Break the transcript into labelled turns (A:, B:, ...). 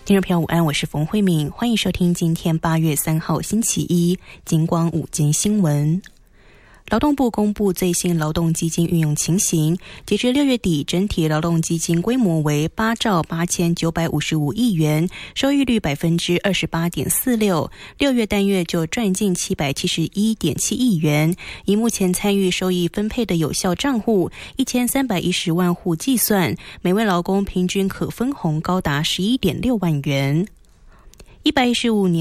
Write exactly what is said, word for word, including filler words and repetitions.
A: 听众朋友午安，我是冯慧敏，欢迎收听今天八月三号星期一金光午间新闻。劳动部公布最新劳动基金运用情形，截至六月底，整体劳动基金规模为八兆八千九百五十五亿元，收益率百分之二十八点四六，六月单月就赚进七百七十一点七亿元。以目前参与收益分配的有效账户一千三百一十万户计算，每位劳工平均可分红高达十一点六万元。一百一十五年